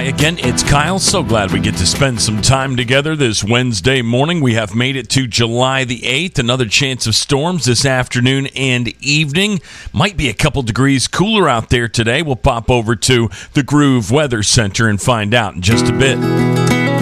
Hi again, it's Kyle. So glad we get to spend some time together this Wednesday morning. We have made it to July the 8th. Another chance of storms this afternoon and evening. Might be a couple degrees cooler out there today. We'll pop over to the Groove Weather Center and find out in just a bit.